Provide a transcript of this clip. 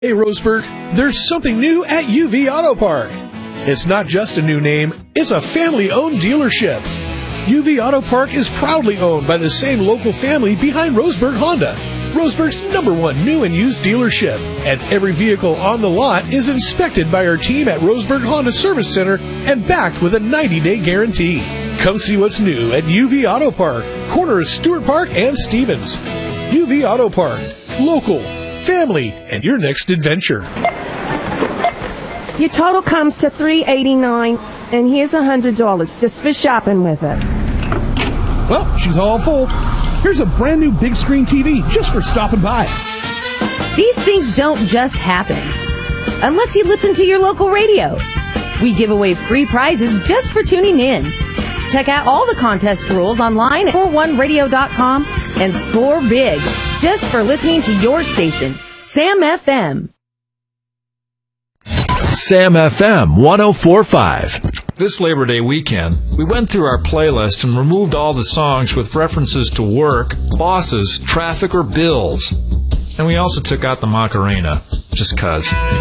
Hey, Roseburg, there's something new at UV Auto Park. It's not just a new name, it's a family-owned dealership. UV Auto Park is proudly owned by the same local family behind Roseburg Honda, Roseburg's #1 new and used dealership. And every vehicle on the lot is inspected by our team at Roseburg Honda Service Center and backed with a 90-day guarantee. Come see what's new at UV Auto Park, corner of Stewart Park and Stevens. UV Auto Park, local, family, and your next adventure. Your total comes to $389, and here's $100 just for shopping with us. Well, she's all full. Here's a brand new big screen TV just for stopping by. These things don't just happen unless you listen to your local radio. We give away free prizes just for tuning in. Check out all the contest rules online at 41radio.com and score big just for listening to your station, Sam FM. Sam FM 104.5. This Labor Day weekend, we went through our playlist and removed all the songs with references to work, bosses, traffic, or bills. And we also took out the Macarena, just 'cause.